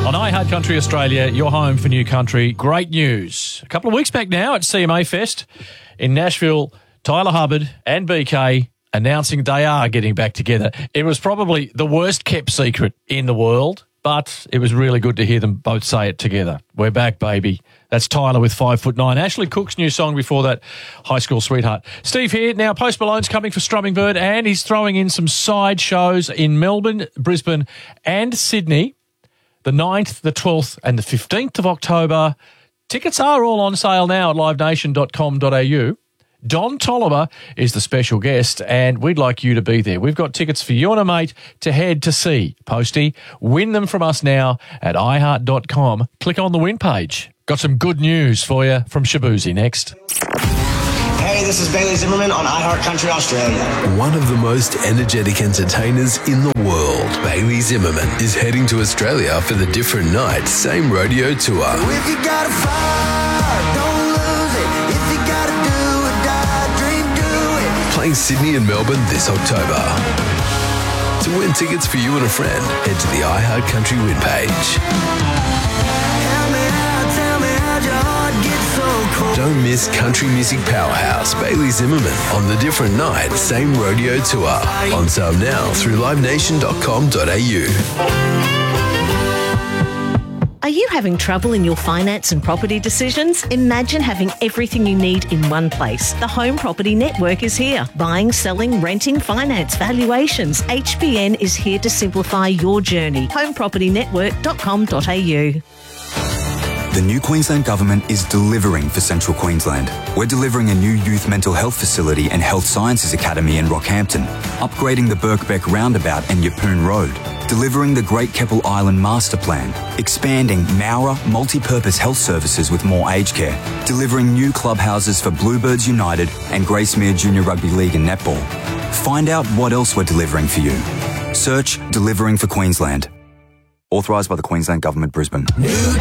On iHeart Country Australia, your home for new country. Great news. A couple of weeks back now at CMA Fest in Nashville, Tyler Hubbard and BK announcing they are getting back together. It was probably the worst kept secret in the world, but it was really good to hear them both say it together. We're back, baby. That's Tyler with 5'9". Ashley Cook's new song before that, High School Sweetheart. Steve here. Now, Post Malone's coming for Strumming Bird, and he's throwing in some side shows in Melbourne, Brisbane and Sydney, the 9th, the 12th and the 15th of October. Tickets are all on sale now at livenation.com.au. Don Tolliver is the special guest, and we'd like you to be there. We've got tickets for you and a mate to head to see Posty. Win them from us now at iHeart.com. Click on the win page. Got some good news for you from Shabuzi next. Hey, this is Bailey Zimmerman on iHeart Country Australia. One of the most energetic entertainers in the world, Bailey Zimmerman, is heading to Australia for the Different Night Same Rodeo Tour. If you got a fire, don't lose it. If you got to do or die, dream, do it. Playing Sydney and Melbourne this October. To win tickets for you and a friend, head to the iHeart Country win page. Don't miss country music powerhouse Bailey Zimmerman on the Different Night Same Rodeo Tour. On sale now through livenation.com.au. Are you having trouble in your finance and property decisions? Imagine having everything you need in one place. The Home Property Network is here. Buying, selling, renting, finance, valuations. HPN is here to simplify your journey. homepropertynetwork.com.au. The new Queensland Government is delivering for Central Queensland. We're delivering a new youth mental health facility and health sciences academy in Rockhampton, upgrading the Birkbeck Roundabout and Yeppoon Road, delivering the Great Keppel Island Master Plan, expanding Mowra multi-purpose health services with more aged care, delivering new clubhouses for Bluebirds United and Gracemere Junior Rugby League and Netball. Find out what else we're delivering for you. Search Delivering for Queensland. Authorised by the Queensland Government, Brisbane. New